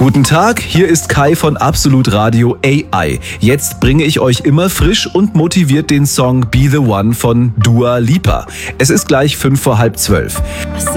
Guten Tag, hier ist Kai von Absolut Radio AI. Jetzt bringe ich euch immer frisch und motiviert den Song Be the One von Dua Lipa. Es ist gleich 11:55.